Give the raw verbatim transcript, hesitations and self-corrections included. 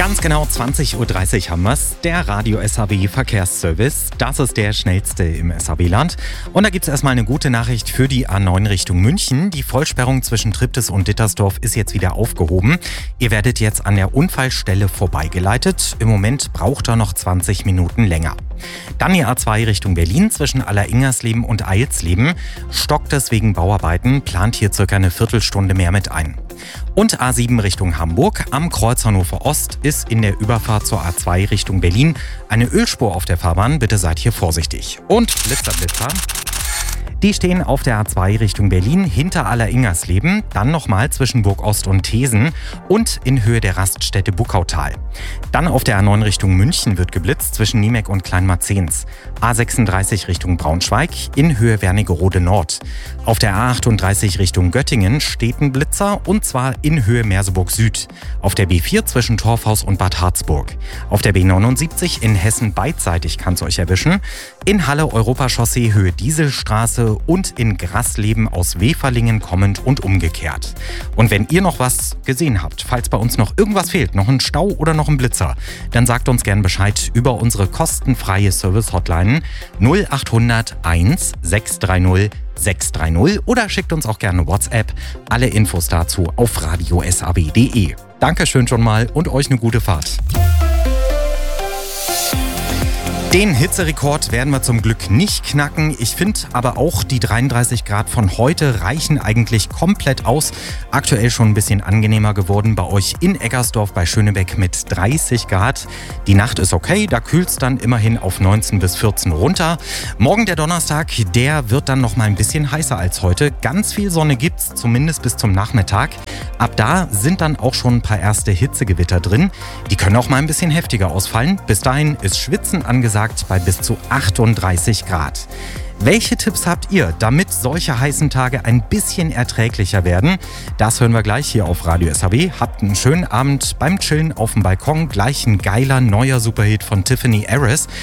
Ganz genau zwanzig Uhr dreißig haben wir's. Der Radio S H B Verkehrsservice. Das ist der schnellste im S H B-Land. Und da gibt's erstmal eine gute Nachricht für die A neun Richtung München. Die Vollsperrung zwischen Triptis und Dittersdorf ist jetzt wieder aufgehoben. Ihr werdet jetzt an der Unfallstelle vorbeigeleitet. Im Moment braucht er noch zwanzig Minuten länger. Dann die A zwei Richtung Berlin zwischen Alleringersleben und Eilsleben. Stockt es wegen Bauarbeiten, plant hier circa eine Viertelstunde mehr mit ein. Und A sieben Richtung Hamburg. Am Kreuz Hannover Ost ist in der Überfahrt zur A zwei Richtung Berlin eine Ölspur auf der Fahrbahn. Bitte seid hier vorsichtig. Und Blitzer, Blitzer. Die stehen auf der A zwei Richtung Berlin hinter Alleringersleben, dann nochmal zwischen Burgost und Thesen und in Höhe der Raststätte Buckautal. Dann auf der A neun Richtung München wird geblitzt zwischen Niemek und Kleinmarzens. A sechsunddreißig Richtung Braunschweig in Höhe Wernigerode Nord. Auf der A achtunddreißig Richtung Göttingen steht ein Blitzer und zwar in Höhe Merseburg Süd. Auf der B vier zwischen Torfhaus und Bad Harzburg. Auf der B neunundsiebzig in Hessen beidseitig kann es euch erwischen. In Halle Europachaussee Höhe Dieselstraße und in Grasleben aus Weferlingen kommend und umgekehrt. Und wenn ihr noch was gesehen habt, falls bei uns noch irgendwas fehlt, noch ein Stau oder noch ein Blitzer, dann sagt uns gern Bescheid über unsere kostenfreie Service-Hotline null achthundert eins sechs drei null sechs drei null oder schickt uns auch gerne WhatsApp. Alle Infos dazu auf radio s h b punkt d e. Dankeschön schon mal und euch eine gute Fahrt. Den Hitzerekord werden wir zum Glück nicht knacken. Ich finde aber auch, die dreiunddreißig Grad von heute reichen eigentlich komplett aus. Aktuell schon ein bisschen angenehmer geworden bei euch in Eggersdorf bei Schönebeck mit dreißig Grad. Die Nacht ist okay, da kühlt es dann immerhin auf neunzehn bis vierzehn runter. Morgen der Donnerstag, der wird dann noch mal ein bisschen heißer als heute. Ganz viel Sonne gibt's, zumindest bis zum Nachmittag. Ab da sind dann auch schon ein paar erste Hitzegewitter drin. Die können auch mal ein bisschen heftiger ausfallen. Bis dahin ist Schwitzen angesagt bei bis zu achtunddreißig Grad. Welche Tipps habt ihr, damit solche heißen Tage ein bisschen erträglicher werden? Das hören wir gleich hier auf Radio S H B. Habt einen schönen Abend beim Chillen auf dem Balkon. Gleich ein geiler neuer Superhit von Tiffany Harris.